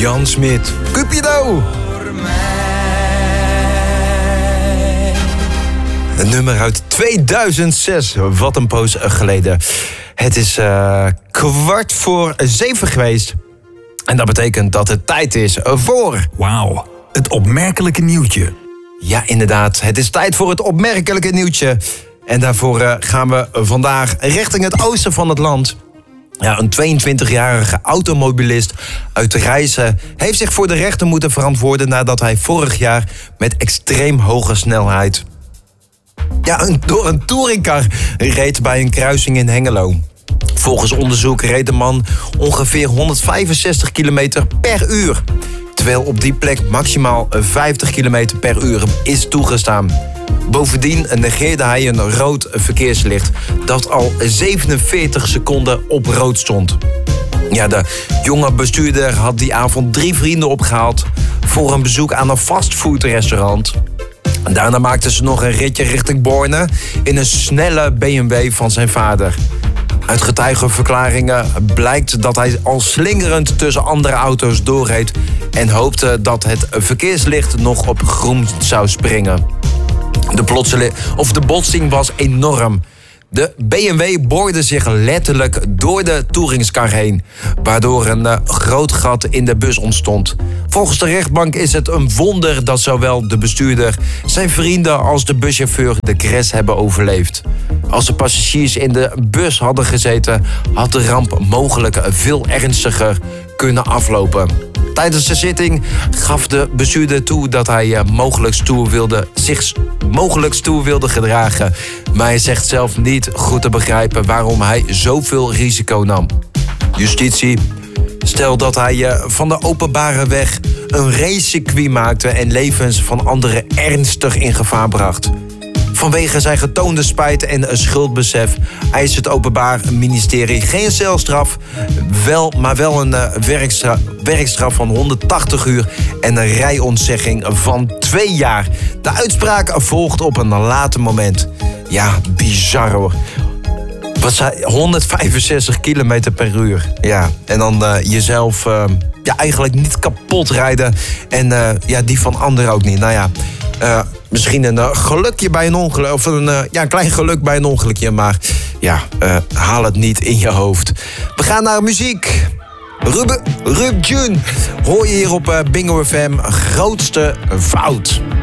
Jan Smit. Cupido! Een nummer uit 2006, wat een poos geleden. Het is 6:15 geweest. En dat betekent dat het tijd is voor... Wauw, het opmerkelijke nieuwtje. Ja, inderdaad. Het is tijd voor het opmerkelijke nieuwtje. En daarvoor gaan we vandaag richting het oosten van het land. Ja, een 22-jarige automobilist uit Rijssen heeft zich voor de rechter moeten verantwoorden nadat hij vorig jaar met extreem hoge snelheid door een touringcar reed bij een kruising in Hengelo. Volgens onderzoek reed de man ongeveer 165 km per uur. Terwijl op die plek maximaal 50 km per uur is toegestaan. Bovendien negeerde hij een rood verkeerslicht dat al 47 seconden op rood stond. Ja, de jonge bestuurder had die avond 3 vrienden opgehaald voor een bezoek aan een fastfoodrestaurant. Daarna maakten ze nog een ritje richting Borne in een snelle BMW van zijn vader. Uit getuigenverklaringen blijkt dat hij al slingerend tussen andere auto's doorreed en hoopte dat het verkeerslicht nog op groen zou springen. De botsing was enorm. De BMW boorde zich letterlijk door de toeringscar heen, waardoor een groot gat in de bus ontstond. Volgens de rechtbank is het een wonder dat zowel de bestuurder, zijn vrienden als de buschauffeur de crash hebben overleefd. Als de passagiers in de bus hadden gezeten, had de ramp mogelijk veel ernstiger kunnen aflopen. Tijdens de zitting gaf de bestuurder toe dat hij zich mogelijk stoer wilde gedragen. Maar hij zegt zelf niet goed te begrijpen waarom hij zoveel risico nam. Justitie stelt dat hij van de openbare weg een racecircuit maakte en levens van anderen ernstig in gevaar bracht. Vanwege zijn getoonde spijt en schuldbesef eist het Openbaar Ministerie geen celstraf, maar wel een werkstraf van 180 uur en een rijontzegging van 2 jaar. De uitspraak volgt op een later moment. Ja, bizar hoor. Wat zei 165 km per uur. Ja, en dan jezelf eigenlijk niet kapot rijden en die van anderen ook niet. Nou ja, misschien een gelukje bij een ongeluk. Of een klein geluk bij een ongelukje. Maar haal het niet in je hoofd. We gaan naar muziek. Rub June hoor je hier op Bingo FM. Grootste fout.